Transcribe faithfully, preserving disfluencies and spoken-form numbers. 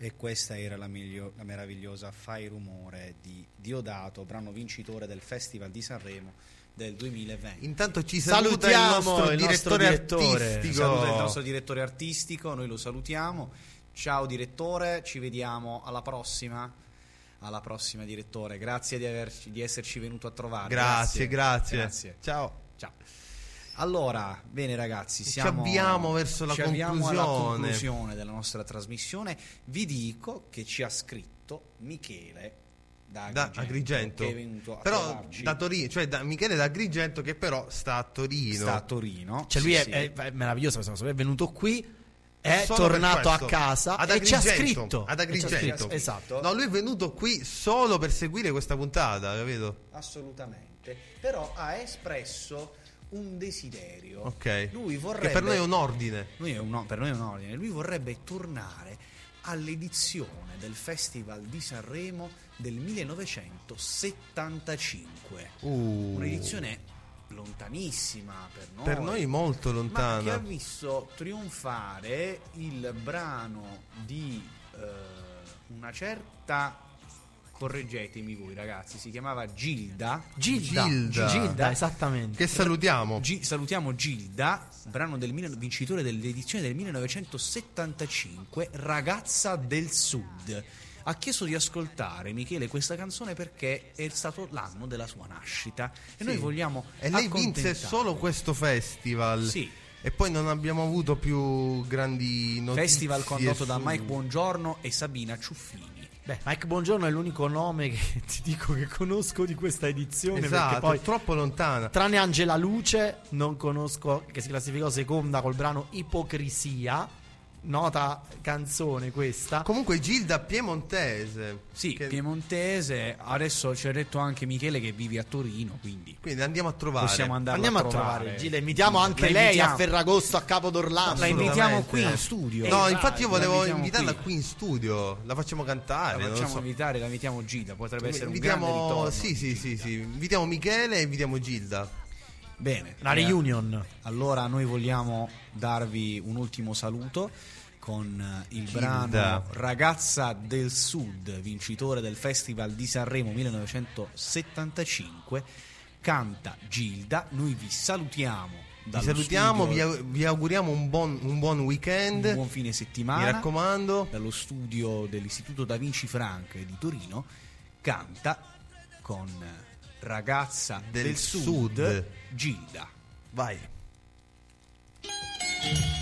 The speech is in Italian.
E questa era la, miglio- la meravigliosa Fai Rumore di Diodato, brano vincitore del Festival di Sanremo del duemilaventi. Intanto ci saluta il Salutiamo nostro il nostro direttore direttore. artistico. Saluta il nostro direttore artistico, noi lo salutiamo. Ciao direttore, ci vediamo alla prossima. Alla prossima direttore, grazie di, averci, di esserci venuto a trovare. Grazie, grazie. grazie. Ciao. Ciao. Allora, bene ragazzi, siamo, ci avviamo verso la ci avviamo conclusione. alla conclusione della nostra trasmissione. Vi dico che ci ha scritto Michele da Agrigento, da Agrigento. che è venuto a però trovarci. da Torino, cioè da Michele da Agrigento, che però sta a Torino. Sta a Torino. Cioè lui sì, è, sì. è, è meraviglioso questa cosa, lui è venuto qui, è Solo per tornato a questo. casa Ad e ci ha Agrigento, scritto ad E ci ha Agrigento. scritto, esatto. No, lui è venuto qui solo per seguire questa puntata, capito? Assolutamente. Però ha espresso un desiderio. Ok. Lui vorrebbe, Che per noi è un ordine. Lui è un, per noi è un ordine. Lui vorrebbe tornare all'edizione del Festival di Sanremo del millenovecentosettantacinque. Uh. Un'edizione lontanissima per noi. Per noi molto ma che lontana. ha visto trionfare il brano di eh, una certa, correggetemi voi ragazzi, si chiamava Gilda. Gilda, Gilda. Gilda, esattamente. Che salutiamo. Gi- salutiamo Gilda, brano del mille- vincitore dell'edizione del millenovecentosettantacinque, Ragazza del Sud. Ha chiesto di ascoltare, Michele, questa canzone perché è stato l'anno della sua nascita e Sì. noi vogliamo E lei vinse accontentarla. solo questo festival. Sì. E poi non abbiamo avuto più grandi notizie. Festival condotto da su- Mike Buongiorno e Sabina Ciuffini. Beh, Mike Buongiorno è l'unico nome che ti dico che conosco di questa edizione, Esatto, perché poi è troppo lontana. tranne Angela Luce non conosco, che si classificò seconda col brano Ipocrisia, nota canzone questa. Comunque Gilda piemontese. Sì, che- piemontese. Adesso ci ha detto anche Michele che vivi a Torino, quindi Quindi andiamo a trovare. possiamo andare Andiamo a a trovare. trovare Gilda, invitiamo anche La lei invitiamo. a Ferragosto a Capo d'Orlando. La invitiamo Assolutamente. qui in studio. No, Eh, infatti io la volevo invitiamo invitarla qui. qui in studio. La facciamo cantare. La non facciamo so. invitare, la invitiamo Gilda, potrebbe essere un grande Invitiamo, ritorno. sì, sì, sì, sì. Invitiamo Michele e invitiamo Gilda. Bene. La eh, reunion. Allora noi vogliamo darvi un ultimo saluto con eh, il Gilda. brano Ragazza del Sud, vincitore del Festival di Sanremo millenovecentosettantacinque. Canta Gilda. Noi vi salutiamo. Vi dallo salutiamo, vi, studio, au- vi auguriamo un buon, un buon weekend. un buon fine settimana. Mi raccomando. Dallo studio dell'Istituto Da Vinci Frank di Torino. Canta con Ragazza del, Del Sud, Sud. Gilda. Vai.